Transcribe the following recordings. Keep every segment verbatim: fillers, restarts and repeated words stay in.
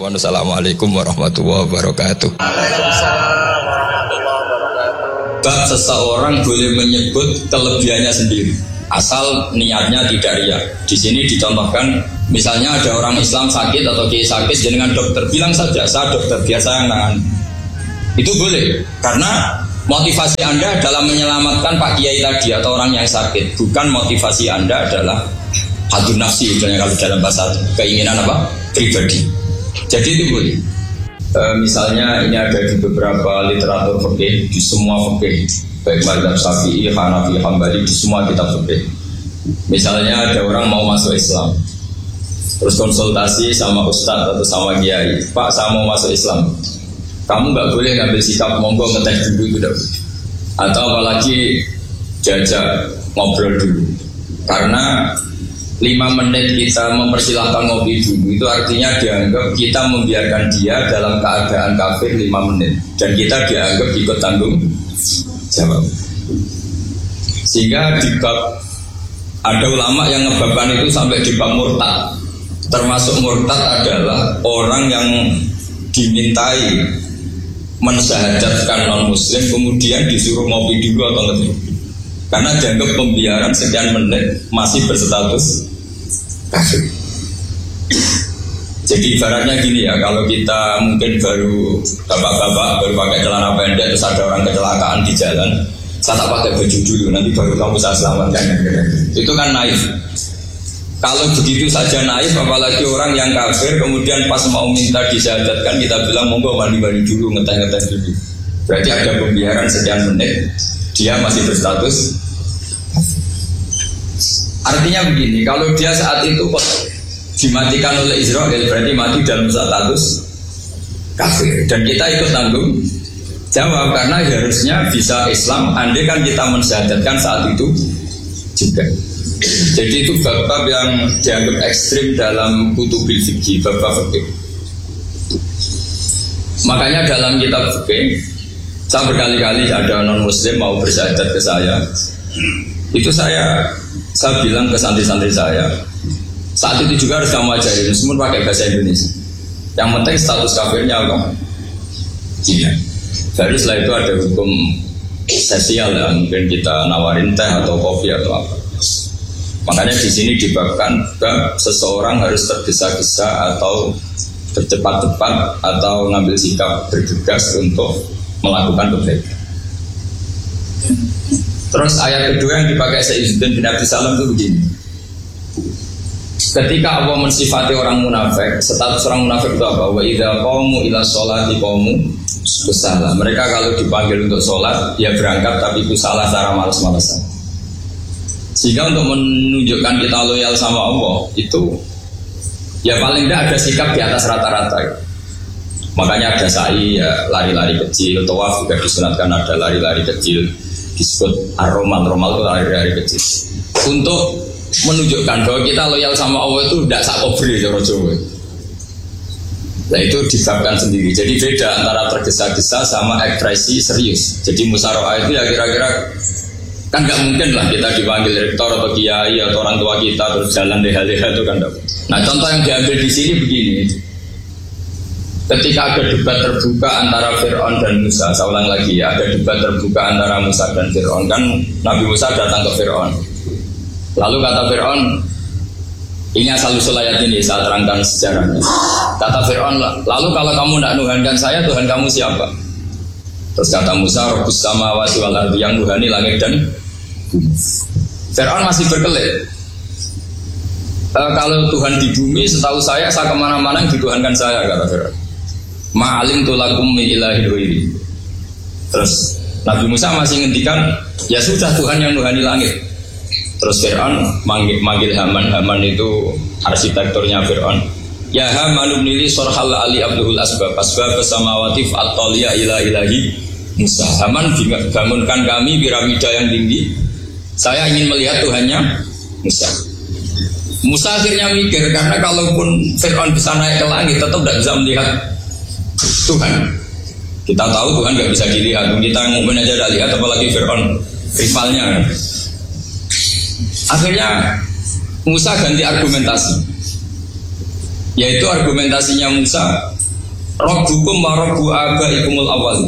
Wassalamualaikum warahmatullahi wabarakatuh. Bab seseorang boleh menyebut kelebihannya sendiri asal niatnya tidak riya. Di sini dicontohkan, misalnya ada orang Islam sakit atau kiai sakit, dengan dokter bilang saja saya dokter biasa yang nangani. Itu boleh karena motivasi Anda adalah menyelamatkan Pak Kiai tadi atau orang yang sakit, bukan motivasi Anda adalah hadun nafsi, misalnya kalau dalam bahasa keinginan apa? Pribadi. Jadi itu boleh. E, misalnya ini ada di beberapa literatur fikih, di semua fikih, baik mazhab Syafi'i, Hanafi, Hambali, di semua kitab fikih. Misalnya ada orang mau masuk Islam, terus konsultasi sama ustadz atau sama kiai, Pak saya mau masuk Islam, kamu nggak boleh ngambil sikap monggo ngetes dulu, itu tidak boleh. Atau apalagi jajak ngobrol dulu, karena lima menit kita mempersilahkan ngopi dulu itu artinya dianggap kita membiarkan dia dalam keadaan kafir lima menit dan kita dianggap ikut tanggung jawab. Sehingga di bab, ada ulama yang ngebabkan itu sampai di bab murtad. Termasuk murtad adalah orang yang dimintai mensyahadatkan non muslim kemudian disuruh ngopi dulu atau ngerti, karena dianggap pembiaran sekian menit masih berstatus kafir. Jadi ibaratnya gini ya, kalau kita mungkin baru bapak-bapak baru pakai celana pendek terus ada orang kecelakaan di jalan, saya tak pakai baju dulu nanti baru kamu saya selamatkan, itu kan naif. Kalau begitu saja naif, apalagi orang yang kafir kemudian pas mau minta disyahadatkan kita bilang monggo mandi-mandi dulu, ngeteh-ngeteh dulu, berarti ada pembiaran sekian menit, dia masih berstatus. Artinya begini, kalau dia saat itu kok dimatikan oleh Israel, berarti mati dalam status kafir dan kita ikut tanggung jawab, karena harusnya bisa Islam andai kan kita mensyahadatkan saat itu juga. Jadi itu bab-bab yang dianggap ekstrim dalam kutubil fikih, bab-bab fikih. Makanya dalam kitab fikih, saya berkali-kali ada non muslim mau bersyahadat ke saya, itu saya saya bilang ke santri-santri saya, saat itu juga harus kamu ajarin semua pakai bahasa Indonesia. Yang penting status kafirnya apa? Iya. Baru setelah itu ada hukum sosial ya, mungkin kita nawarin teh atau kopi atau apa. Makanya di sini dibabkan bab seseorang harus tergesa-gesa atau bercepat-cepat atau ngambil sikap bergegas untuk melakukan kebaikan. Terus ayat kedua yang dipakai Sayyidina bin Abi Salam itu begini. Ketika Allah mensifati orang munafik, status orang munafik itu apa? Wa idza qamu ila sholati qamu kusala. Mereka kalau dipanggil untuk sholat, ya berangkat tapi kusala secara malas-malasan. Sehingga untuk menunjukkan kita loyal sama Allah itu ya paling tidak ada sikap di atas rata-rata. Makanya ada sa'i ya lari-lari kecil, tawaf juga disunatkan ada lari-lari kecil, disebut ar-romal, romal itu lari-lari kecil. Untuk menunjukkan bahwa kita loyal sama Allah itu tidak sakobri cara Jawa. Nah itu disebabkan sendiri. Jadi beda antara tergesa-gesa sama ekspresi serius. Jadi musyawarah itu ya kira-kira kan nggak mungkin lah kita dipanggil rektor atau kiai atau orang tua kita terus jalan leha-leha itu kan. Nah contoh yang diambil di sini begini. Ketika ada debat terbuka antara Fir'aun dan Musa, saya ulang lagi ya, ada debat terbuka antara Musa dan Fir'aun. Kan Nabi Musa datang ke Fir'aun. Lalu kata Fir'aun, ini asal-usul ayat ini, saya terangkan sejarahnya. Kata Fir'aun, lalu kalau kamu tidak nuhankan saya, Tuhan kamu siapa? Terus kata Musa, Rabbus samawati wal ardi, yang nuhani langit dan bumi. Fir'aun masih berkelit. E, kalau Tuhan di bumi, setahu saya, saya kemana-mana yang dituhankan saya, kata Fir'aun. Ma'alim tulakum mi ilahi wiri. Terus Nabi Musa masih ngendikan, ya sudah Tuhan yang nuhani langit. Terus Fir'aun manggil, manggil Haman. Haman itu arsitekturnya Fir'aun. Ya Haman ibnili sorhal ali abduhul asbab asbab samawati fa'atoliya ila ilahi Musa. Haman bangunkan kami piramida yang tinggi. Saya ingin melihat Tuhannya Musa. Musa akhirnya mikir, karena kalaupun Fir'aun bisa naik ke langit tetap tidak bisa melihat Tuhan. Kita tahu Tuhan nggak bisa dilihat. Kita mukmin aja tidak lihat, apalagi Fir'aun rivalnya. Akhirnya Musa ganti argumentasi, yaitu argumentasinya Musa, Rabbukum wa rabbu abaikumul awal.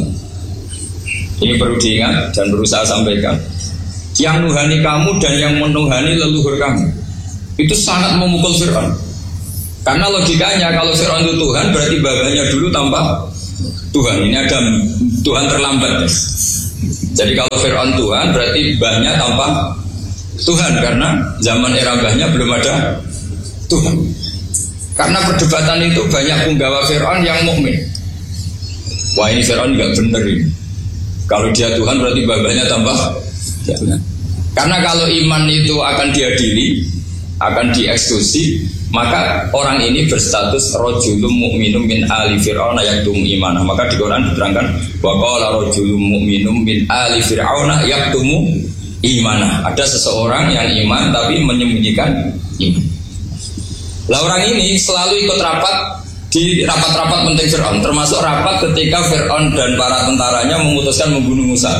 Ini perlu diingat dan perlu saya sampaikan. Yang nuhani kamu dan yang menuhani leluhur kamu itu sangat memukul Fir'aun. Karena logikanya kalau Fir'aun itu Tuhan berarti babanya dulu tanpa Tuhan. Ini ada Tuhan terlambat. Jadi kalau Fir'aun Tuhan berarti bahnya tanpa Tuhan, karena zaman era bahnya belum ada Tuhan. Karena perdebatan itu banyak penggawa Fir'aun yang mukmin. Wah, ini Fir'aun nggak bener ini. Kalau dia Tuhan berarti babanya tambah Tuhan. Karena kalau iman itu akan diadili, akan dieksekusi, maka orang ini berstatus rajulun mu'minum min ali fir'auna yaktumu imanah. Maka di Quran diterangkan wa qala rajulun mu'minum min ali fir'auna yaktumu imanah. Ada seseorang yang iman tapi menyembunyikan iman. Lah orang ini selalu ikut rapat di rapat-rapat penting Fir'aun, termasuk rapat ketika Fir'aun dan para tentaranya memutuskan membunuh Musa.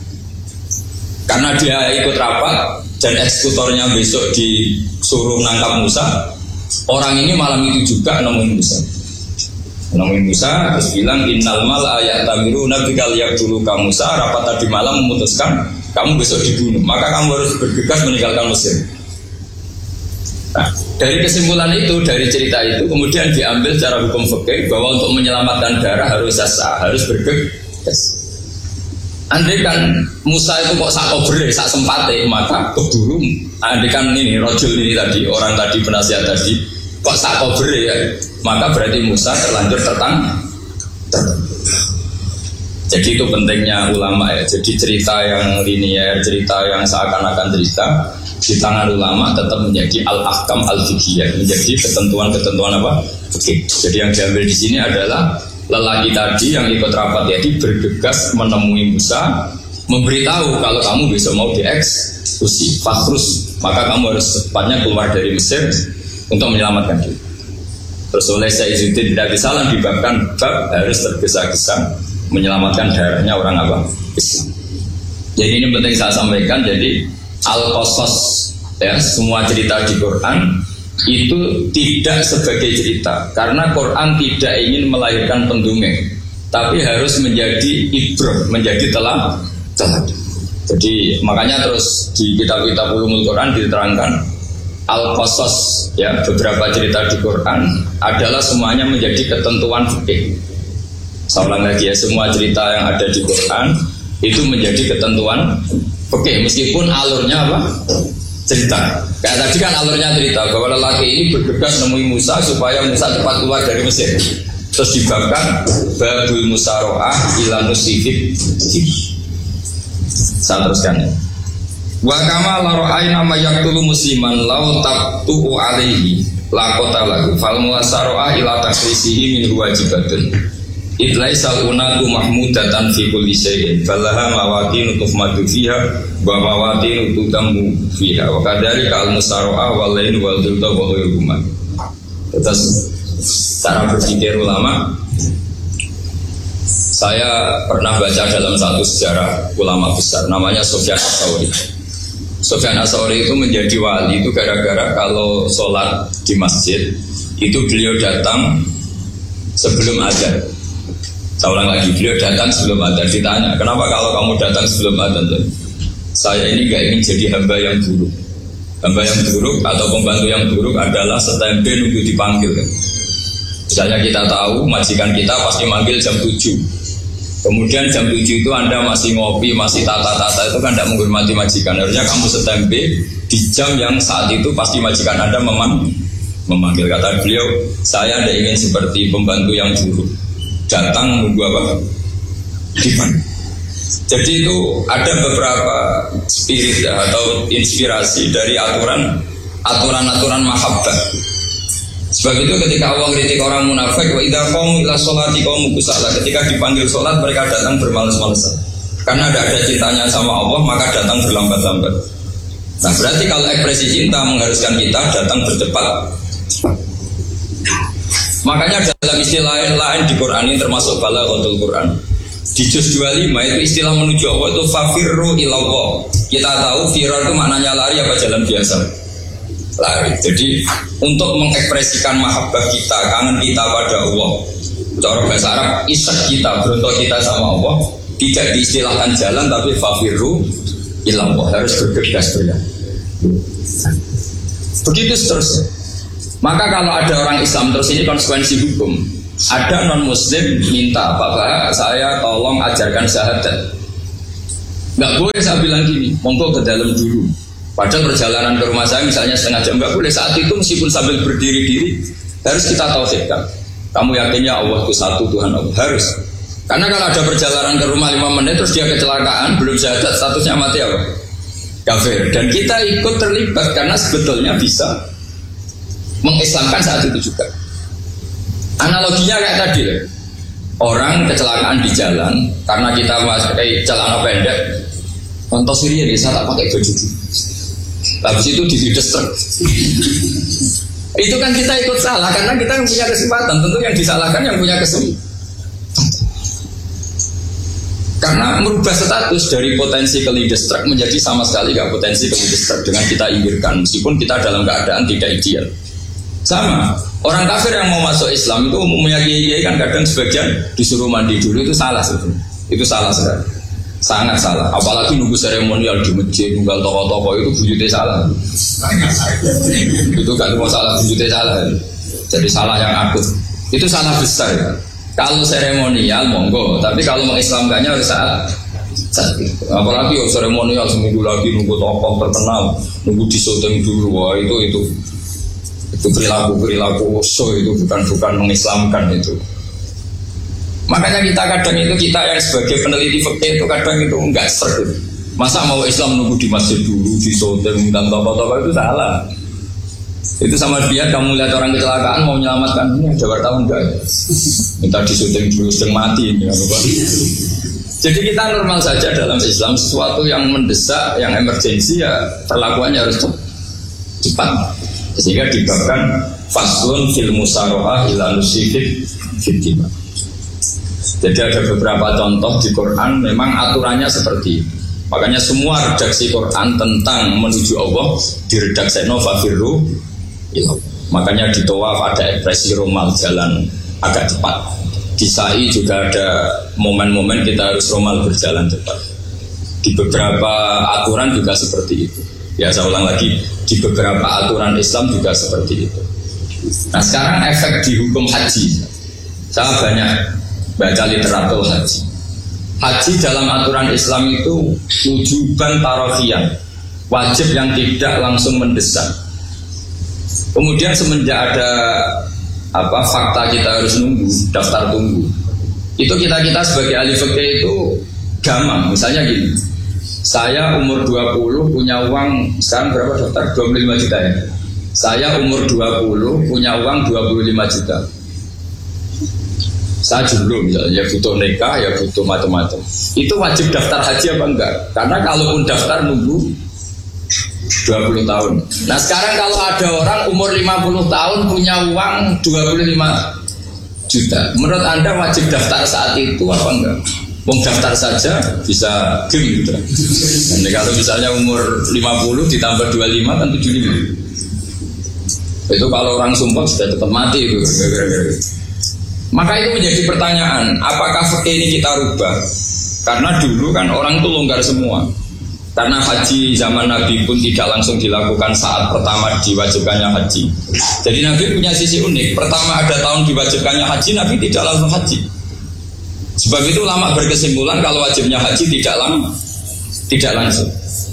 Karena dia ikut rapat dan eksekutornya besok disuruh nangkap Musa, orang ini malam itu juga nemuin Musa. Nemuin Musa, terus bilang innal mal ayat tamiru nabikal yak dulu kamu Musa. Rapat tadi malam memutuskan kamu besok dibunuh, maka kamu harus bergegas meninggalkan Mesir. Nah, dari kesimpulan itu, dari cerita itu kemudian diambil secara hukum fikih bahwa untuk menyelamatkan darah harus sah, harus bergegas. Andai kan Musa itu kok sak kobre, sak sempate, maka keburu. Andai kan ini rojul ini tadi, orang tadi penasihat tadi, kok sak kobre ya, maka berarti Musa terlanjur tertang. tertang. Jadi itu pentingnya ulama ya. Jadi cerita yang linear, cerita yang seakan-akan cerita di tangan ulama tetap menjadi al-ahkam al-fiqhiyah, menjadi ketentuan-ketentuan apa? Oke. Jadi yang diambil di sini adalah lelaki tadi yang ikut rapat jadi bergegas menemui Musa, memberitahu kalau kamu besok mau dieksekusi, fakrus, maka kamu harus secepatnya keluar dari Mesir untuk menyelamatkan diri. Terus oleh Saizuddin tidak disalah dibabkan bab harus tergesa-gesa menyelamatkan darahnya orang apa? Islam. Jadi ini penting saya sampaikan. Jadi al-qasas ya, semua cerita di Quran itu tidak sebagai cerita, karena Quran tidak ingin melahirkan pendongeng, tapi harus menjadi ibrah, menjadi telah telah. Jadi makanya terus di kitab-kitab ulumul Quran diterangkan al-qasas ya, beberapa cerita di Quran adalah semuanya menjadi ketentuan fikih. Saya ulang lagi ya, semua cerita yang ada di Quran itu menjadi ketentuan fikih, meskipun alurnya apa? Cerita. Kayak tadi kan alurnya cerita bahwa lelaki ini bergegas nemui Musa supaya Musa cepat keluar dari Mesir. Terus dibabkan babul musaroah ila musifik. Saya teruskan ya. Wa kama la ra'ayna ma yaqtulu musliman law tabtu alaihi la qatalahu fal musaroah ila takrisihi min wajibatun. Idlaisal unatu mahmudatan fi kulli syai'in falaha mawatin tuhmadu fiha wa mawatin tutamu fiha wa kadzalika al-musara'a wal lain wal dhulta wa ghairuhuma. Terus cara berpikir ulama, saya pernah baca dalam satu sejarah ulama besar namanya Sufyan Ats-Tsauri. Sufyan Ats-Tsauri itu menjadi wali itu gara-gara kalau sholat di masjid itu beliau datang sebelum azan. Saya ulang lagi, beliau datang sebelum adzan. Ditanya, kenapa kalau kamu datang sebelum adzan? Saya ini gak ingin jadi hamba yang buruk. Hamba yang buruk atau pembantu yang buruk adalah setempe nunggu dipanggil. Misalnya kita tahu majikan kita pasti manggil jam tujuh. Kemudian jam tujuh itu Anda masih ngopi, masih tata-tata, itu kan tidak menghormati majikan. Harusnya kamu setempe di jam yang saat itu pasti majikan Anda memang memanggil. Kata beliau, saya tidak ingin seperti pembantu yang buruk, datang menunggu apa? Dipan. Jadi itu ada beberapa spirit ya, atau inspirasi dari aturan aturan-aturan mahabbah. Sebab itu ketika Allah kritik orang munafik, wa idza qamu ila sholati qamu kusala, ketika dipanggil sholat mereka datang bermalas-malasan. Karena tidak ada cintanya sama Allah, maka datang berlambat-lambat. Nah, berarti kalau ekspresi cinta mengharuskan kita datang bercepat. Makanya dalam istilah lain di Quran ini termasuk balaghatul Quran. Di juz dua puluh lima itu istilah menuju Allah itu fafirru ilallah. Kita tahu firar itu maknanya lari apa jalan biasa? Lari. Jadi untuk mengekspresikan mahabbah kita, kangen kita pada Allah, Cara bahasa Arab, isak kita, berontak kita sama Allah, tidak diistilahkan jalan tapi fafiru ilallah, harus bergegas bergegas. Begitu seterusnya. Maka kalau ada orang Islam terus ini konsekuensi hukum. Ada non Muslim minta, Bapak saya tolong ajarkan syahadat. Nggak boleh saya bilang gini, monggo ke dalam dulu. Padahal perjalanan ke rumah saya misalnya setengah jam, nggak boleh. Saat itu meskipun sambil berdiri-diri harus kita tauhidkan. Kamu yakinnya Allah itu satu, Tuhan Allah, harus. Karena kalau ada perjalanan ke rumah lima menit terus dia kecelakaan, belum syahadat, statusnya mati apa? Kafir. Dan kita ikut terlibat karena sebetulnya bisa mengislamkan saat itu juga. Analoginya kayak tadi loh. Orang kecelakaan di jalan karena kita pakai celana pendek. Contoh Syria nih, saya tak pakai baju. Habis itu dihides truk. Itu kan kita ikut salah karena kita yang punya kesempatan. Tentu yang disalahkan yang punya kesempatan. Karena merubah status dari potensi kelindes truk menjadi sama sekali gak potensi kelindes truk dengan kita inggirkan, meskipun kita dalam keadaan tidak ideal. Sama, orang kafir yang mau masuk Islam itu umumnya kiai kan kadang sebagian disuruh mandi dulu, itu salah sebetulnya. Itu salah sekali, sangat salah. Apalagi nunggu seremonial di masjid, nunggal toko-toko itu bujutnya salah. Itu gak cuma salah, bujutnya salah. Jadi salah yang akut. Itu salah besar ya. Kalau seremonial monggo, tapi kalau mengislamkannya harus saat saat itu. Apalagi oh, seremonial seminggu lagi nunggu tokoh terkenal, nunggu disyuting dulu, wah itu itu itu perilaku perilaku so itu bukan bukan mengislamkan itu. Makanya kita kadang itu kita yang sebagai peneliti fikih itu kadang itu enggak serg. Masa mau Islam nunggu di masjid dulu, disyuting dan tokoh-tokoh itu salah. Itu sama dia kamu lihat orang kecelakaan mau menyelamatkan, ini ada wartawan enggak ya? Minta disyuting dulu sedang mati ini, jadi kita normal saja dalam Islam. Sesuatu yang mendesak, yang emergensi ya perlakuannya harus cepat. Sehingga dibabkan faslun fil musyaroah ila nusifid fitima. Jadi ada beberapa contoh di Quran memang aturannya seperti itu. Makanya semua redaksi Quran tentang menuju Allah diredaksi fafiru. Makanya di tawaf ada ekspresi romal, jalan agak cepat. Di sa'i juga ada momen-momen kita harus romal, berjalan cepat. Di beberapa aturan juga seperti itu. Ya saya ulang lagi, di beberapa aturan Islam juga seperti itu. Nah sekarang efek di hukum haji. Saya banyak baca literatur haji. Haji dalam aturan Islam itu wujuban tarofian, wajib yang tidak langsung mendesak. Kemudian semenjak ada apa fakta kita harus nunggu, daftar tunggu, itu kita kita sebagai ahli fikih itu gampang. Misalnya gini, saya umur dua puluh punya uang sekarang berapa daftar? dua puluh lima juta ya. Saya umur dua puluh punya uang dua puluh lima juta. Saya jomblo misalnya, ya butuh nikah, ya butuh macam-macam. Itu wajib daftar haji apa enggak? Karena kalaupun daftar nunggu dua puluh tahun. Nah sekarang kalau ada orang umur lima puluh tahun punya uang dua puluh lima juta, menurut Anda wajib daftar saat itu apa enggak? Mau daftar saja bisa game gitu. Jadi kalau misalnya umur lima puluh ditambah dua puluh lima kan tujuh puluh lima. Itu kalau orang sumpah sudah tetap mati itu. Maka itu menjadi pertanyaan, apakah fikih ini kita rubah? Karena dulu kan orang itu longgar semua. Karena haji zaman Nabi pun tidak langsung dilakukan saat pertama diwajibkannya haji. Jadi Nabi punya sisi unik. Pertama ada tahun diwajibkannya haji, Nabi tidak langsung haji. Sebab itu ulama berkesimpulan kalau wajibnya haji tidak lama, tidak langsung.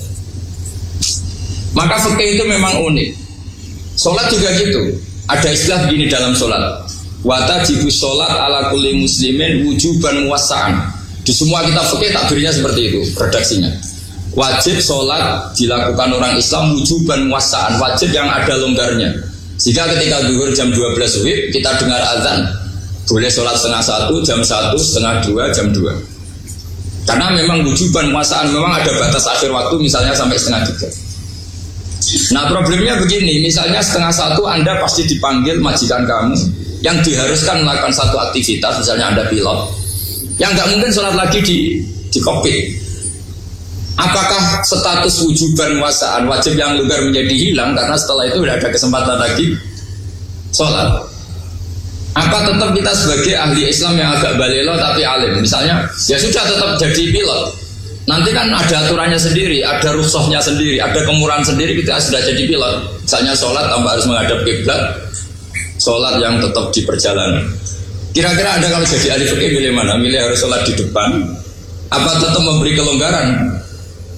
Maka fikih itu memang unik. Sholat juga gitu. Ada istilah begini dalam sholat, watajibu sholat ala kulli muslimin wujuban muwassa'an. Di semua kitab fikih takbirnya seperti itu redaksinya. Wajib sholat dilakukan orang Islam wujuban muwassa'an, wajib yang ada longgarnya. Jika ketika zuhur jam dua belas wib kita dengar azan, boleh sholat setengah satu, jam satu, setengah dua, jam dua. Karena memang wujuban muwassa'an, memang ada batas akhir waktu misalnya sampai setengah tiga. Nah problemnya begini, misalnya setengah satu Anda pasti dipanggil majikan kamu yang diharuskan melakukan satu aktivitas, misalnya Anda pilot, yang nggak mungkin sholat lagi di di kokpit. Apakah status wujuban muwassa'an, wajib yang longgar menjadi hilang karena setelah itu tidak ada kesempatan lagi sholat? Apa tetap kita sebagai ahli Islam yang agak balelo tapi alim? Misalnya, ya sudah tetap jadi pilot. Nanti kan ada aturannya sendiri, ada rukhsahnya sendiri, ada kemurahan sendiri, kita sudah jadi pilot. Misalnya sholat tanpa harus menghadap kiblat, sholat yang tetap di perjalanan. Kira-kira Anda kalau jadi ahli fikih milih mana? Milih harus sholat di depan, apa tetap memberi kelonggaran?